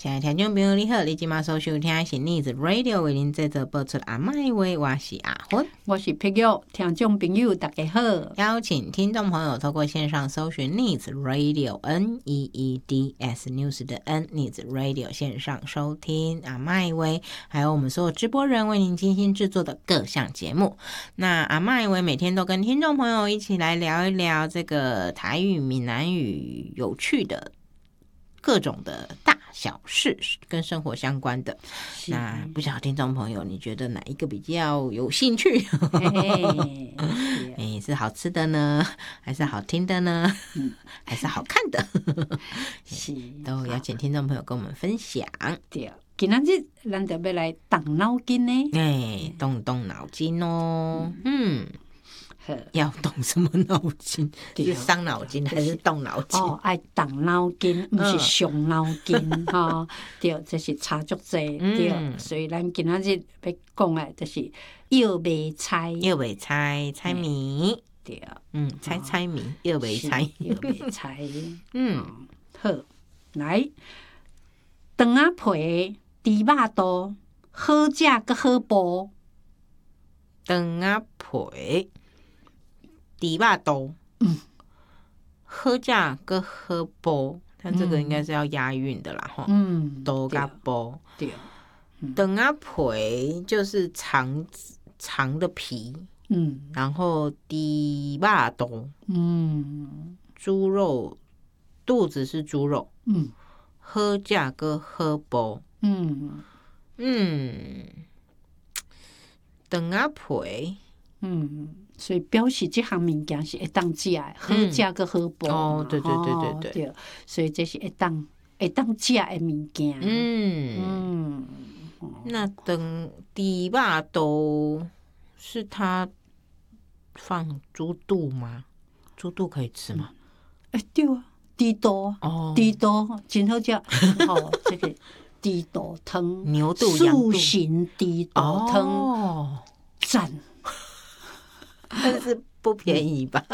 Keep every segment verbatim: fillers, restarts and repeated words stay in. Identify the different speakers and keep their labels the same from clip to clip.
Speaker 1: 亲爱的听众朋友你好，你今晚所收听的是逆子 Radio 为您制作播出阿麦话，我是阿芬，
Speaker 2: 我是碧玉。听众朋友大家好，
Speaker 1: 邀请听众朋友透过线上搜寻逆子 Radio N E E D S News 的 N 逆子 Radio 线上收听阿麦话，还有我们所有直播人为您精心制作的各项节目。那阿麦话每天都跟听众朋友一起来聊一聊这个台语、闽南语有趣的各种的大小事跟生活相关的。那不晓得听众朋友你觉得哪一个比较有兴趣？嘿欸、是好吃的呢，还是好听的呢？嗯、还是好看的？是都邀请听众朋友跟我们分享。
Speaker 2: 对，今天日咱就要来动脑筋呢，
Speaker 1: 哎、欸，动动脑筋哦，嗯。嗯，要动什么脑筋？是伤脑筋还是动脑筋？
Speaker 2: 哦，爱动脑筋，不是伤脑筋哈。对，这是差足济。对，所以咱今仔日要讲的，就是药味猜。
Speaker 1: 药味猜，猜谜。
Speaker 2: 对，
Speaker 1: 嗯，猜猜谜，药味猜，
Speaker 2: 药味猜。嗯，好，来，肠仔皮、猪肉肚，好食佮好煲。
Speaker 1: 肠仔皮。猪肉肚，嗯，好食跟好煲，它这个应该是要押韵的啦，哈、嗯，肚跟煲，对，肠仔皮就是肠肠的皮，嗯，然后猪肉肚，嗯，猪肉肚子是猪肉，嗯，好食跟好煲，嗯嗯，肠仔皮，嗯。
Speaker 2: 所以表示这项物件是会当食的，好食佮好煲、嗯。
Speaker 1: 哦，对对对对 对,
Speaker 2: 对，所以这是会当会当食的物件。嗯
Speaker 1: 嗯，那等猪肉肚是它放猪肚吗？猪肚可以吃吗？
Speaker 2: 哎、欸，对啊，猪肚，哦，猪肚真好食。哦，这个猪肚汤，
Speaker 1: 牛肚、羊肚，
Speaker 2: 素形猪肚汤，
Speaker 1: 哦，
Speaker 2: 赞。
Speaker 1: 但是不便宜吧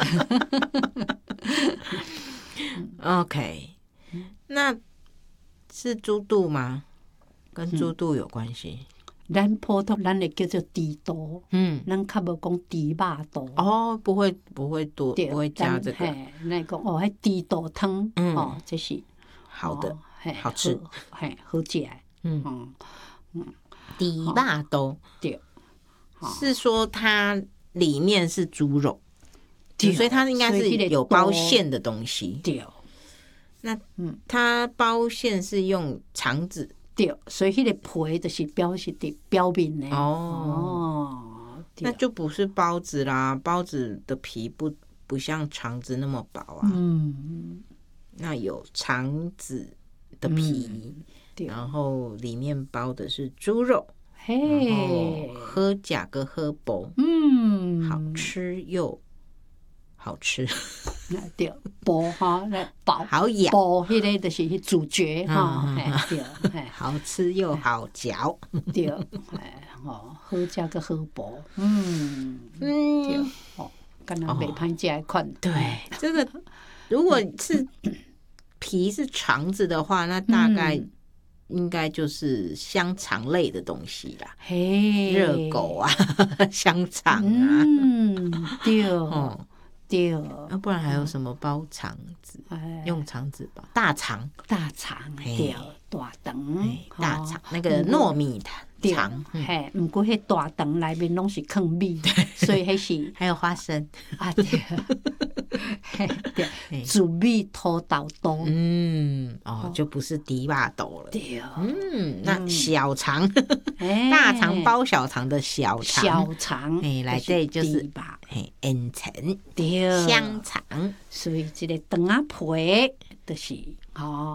Speaker 1: ？OK， 那是猪肚吗？跟猪肚有关系？
Speaker 2: 咱普通咱会叫做猪肚，嗯，咱较无讲猪肉肚。
Speaker 1: 哦，不会不会多，不会加这个。
Speaker 2: 咱讲哦，迄猪肚汤，嗯、哦，这是
Speaker 1: 好的，哦、好吃，
Speaker 2: 嘿，好食的。嗯
Speaker 1: 嗯，猪肉肚，对，是说它。里面是猪肉，所以它应该是有包馅的东西。对，那它包馅是用肠子，
Speaker 2: 对，所以那个皮就是表示的表面的。哦，
Speaker 1: 那就不是包子啦，包子的皮不不像肠子那么薄啊。嗯，那有肠子的皮，嗯、然后里面包的是猪肉。嘿，好食跟好煲，嗯，好吃又好吃，
Speaker 2: 对，煲哈，来煲，
Speaker 1: 好咬，
Speaker 2: 煲迄个就是主角哈，对，
Speaker 1: 好吃又好嚼，
Speaker 2: 对，哎，哦，好食跟好煲，嗯嗯，对，哦，敢若袂歹食的款，
Speaker 1: 对，这个如果是皮是肠子的话，那大概。应该就是香肠类的东西啦，嘿，热狗啊，香肠啊，
Speaker 2: 嗯，对，哦，对，
Speaker 1: 要不然还有什么包肠子？用肠子包大肠，
Speaker 2: 大肠，对，大肠，
Speaker 1: 大肠那个糯米肠，
Speaker 2: 嘿，不过迄大肠内面拢是放米，所以迄是
Speaker 1: 还有花生
Speaker 2: 啊，对。对，煮米土豆肚，
Speaker 1: 嗯，哦，就不是猪肉肚了。对，嗯，那小肠，大肠包小肠的小肠，
Speaker 2: 小肠，
Speaker 1: 哎，来这就是哎，恩肠，对，香肠，
Speaker 2: 所以这个肠仔皮就是哦。